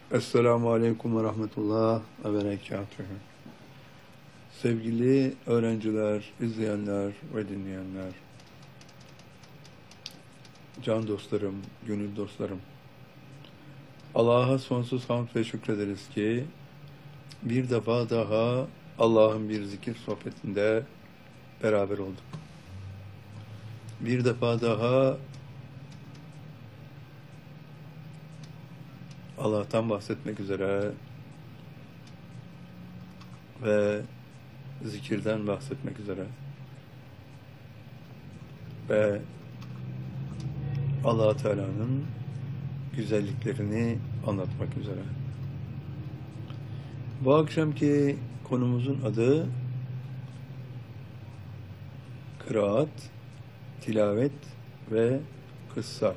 Esselamu Aleyküm ve Rahmetullah ve Berekatühü. Sevgili öğrenciler, izleyenler ve dinleyenler, can dostlarım, gönül dostlarım, Allah'a sonsuz hamd ve şükrederiz ki bir defa daha Allah'ın bir zikir sohbetinde beraber olduk. Bir defa daha Allah'tan bahsetmek üzere ve zikirden bahsetmek üzere ve Allah Teala'nın güzelliklerini anlatmak üzere. Bu akşamki konumuzun adı kıraat, tilavet ve kıssa.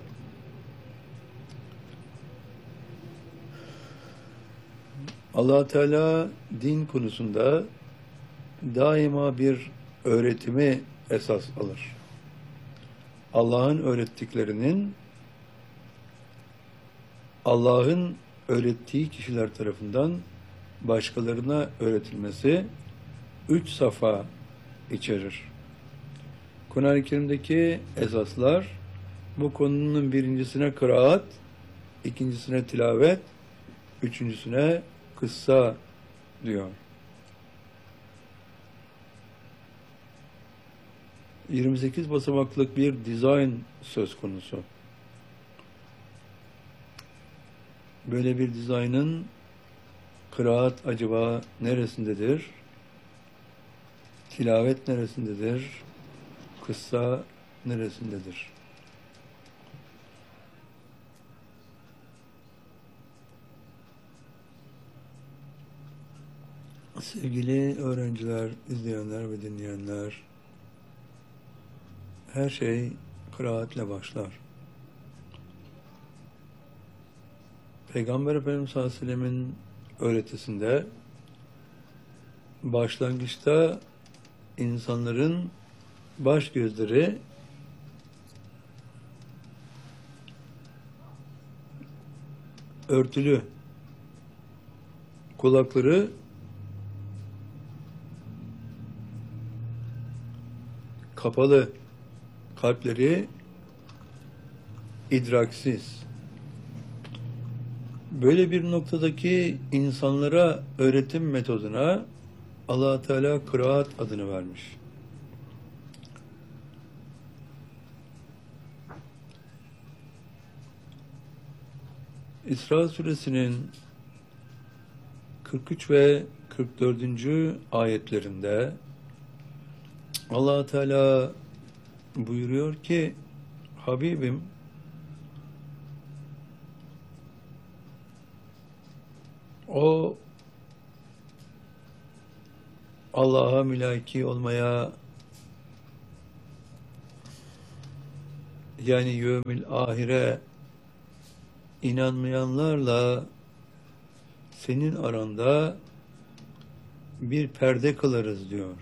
Allah Teala din konusunda daima bir öğretimi esas alır. Allah'ın öğrettiklerinin Allah'ın öğrettiği kişiler tarafından başkalarına öğretilmesi 3 safa içerir. Kur'an-ı Kerim'deki esaslar bu konunun birincisine kıraat, ikincisine tilavet, üçüncüsüne kıssa diyor. 28 basamaklık bir dizayn söz konusu. Böyle bir dizaynın kıraat acaba neresindedir? Tilavet neresindedir? Kıssa neresindedir? Sevgili öğrenciler, izleyenler ve dinleyenler, her şey kıraatle başlar. Peygamber Efendimiz sallallahu aleyhi ve sellemin öğretisinde başlangıçta insanların baş gözleri örtülü, kulakları kapalı, kalpleri idraksiz. Böyle bir noktadaki insanlara öğretim metoduna Allah Teala kıraat adını vermiş. İsra suresinin 43 ve 44. ayetlerinde Allah Teala buyuruyor ki, Habibim, o Allah'a mülaki olmaya, yani yevmil ahire inanmayanlarla senin aranda bir perde kılarız diyor.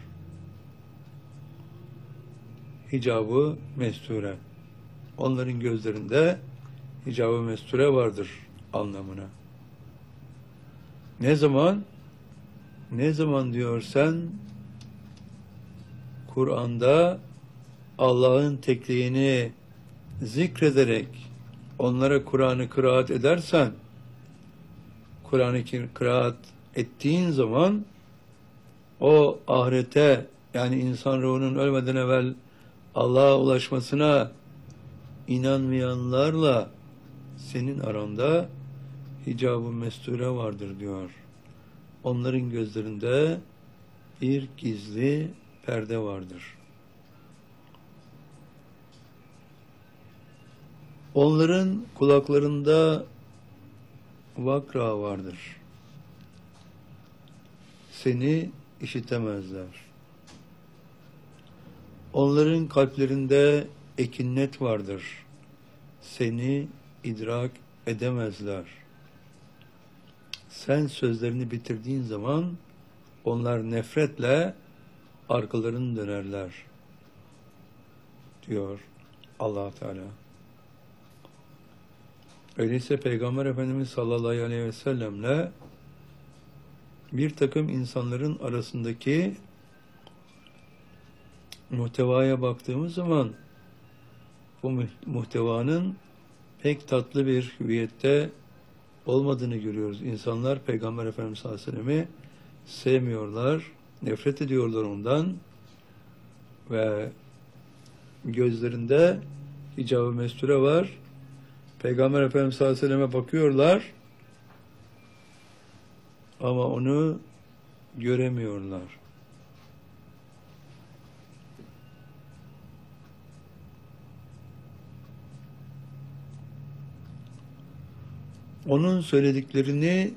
Hicab-ı mesture. Onların gözlerinde hicab-ı mesture vardır anlamına. Ne zaman? Ne zaman diyorsan Kur'an'da Allah'ın tekliğini zikrederek onlara Kur'an'ı kıraat edersen, Kur'an'ı kıraat ettiğin zaman o ahirete, yani insan ruhunun ölmeden evvel Allah'a ulaşmasına inanmayanlarla senin aranda hicab-ı mesture vardır diyor. Onların gözlerinde bir gizli perde vardır. Onların kulaklarında vakra vardır. Seni işitemezler. Onların kalplerinde ekinnet vardır. Seni idrak edemezler. Sen sözlerini bitirdiğin zaman onlar nefretle arkalarını dönerler diyor Allah Teala. Öyleyse Peygamber Efendimiz sallallahu aleyhi ve sellemle bir takım insanların arasındaki muhtevaya baktığımız zaman bu muhtevanın pek tatlı bir hüviyette olmadığını görüyoruz. İnsanlar Peygamber Efendimiz sallallahu aleyhi ve sellem'i sevmiyorlar, nefret ediyorlar ondan ve gözlerinde hicab-ı mesture var. Peygamber Efendimiz sallallahu aleyhi ve selleme bakıyorlar ama onu göremiyorlar. Onun söylediklerini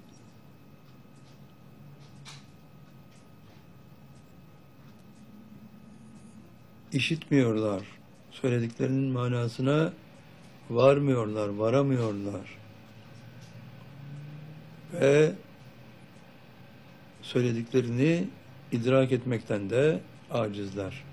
işitmiyorlar. Söylediklerinin manasına varmıyorlar, varamıyorlar. Ve söylediklerini idrak etmekten de acizler.